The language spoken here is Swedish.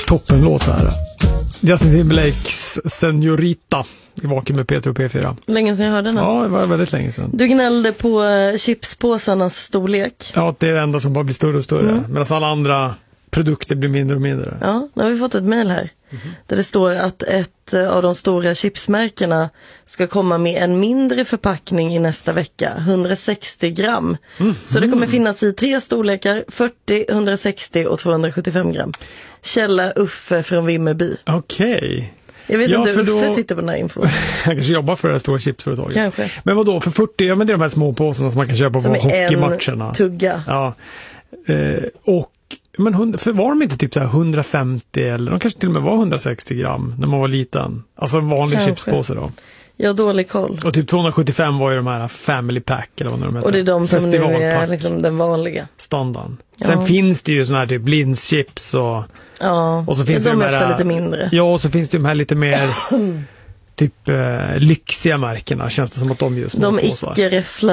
Toppenlåt här. Justin Timberlakes Senorita i Vaken med Peter och P4. Länge sedan jag hörde den. Ja, det var väldigt länge sedan. Du gnällde på chipspåsarnas storlek. Ja, det är det enda som bara blir större och större. Medan alla andra produkter blir mindre och mindre. Ja, nu har vi fått ett mejl här. Där det står att ett av de stora chipsmärkena ska komma med en mindre förpackning i nästa vecka. 160 gram. Så det kommer finnas i 3 storlekar. 40, 160 och 275 gram. Källa Uffe från Vimmerby. Okej. Jag vet inte hur Uffe sitter på den här info. Han kanske jobbar för det här stora chipsföretaget. Kanske. Men vad då för 40? Ja, men det är de här små påsarna som man kan köpa på hockeymatcherna. En tugga. Ja. Men för var de inte typ så här 150 eller de kanske till och med var 160 gram när man var liten? Alltså en vanlig chipspåse då. Jag har dålig koll. Och typ 275 var ju de här family pack eller vad de heter. Och det är de som nu är liksom den vanliga. Standard. Sen finns det ju såna här typ Lindschips och så finns de här lite mindre. Ja, och så finns det de här lite mer typ lyxiga märkena. Känns det som att de just de icke